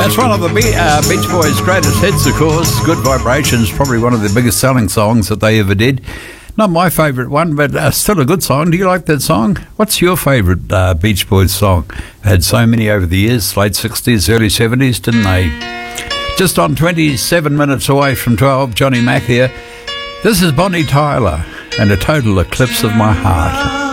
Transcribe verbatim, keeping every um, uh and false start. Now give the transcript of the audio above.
it's one of the Be- uh, Beach Boys' greatest hits, of course. Good Vibrations, probably one of the biggest selling songs that they ever did. Not my favourite one, but uh, still a good song. Do you like that song? What's your favourite uh, Beach Boys song? They had so many over the years, late sixties, early seventies, didn't they? Just on twenty-seven minutes away from twelve, Johnny Mack here. This is Bonnie Tyler and A Total Eclipse of My Heart.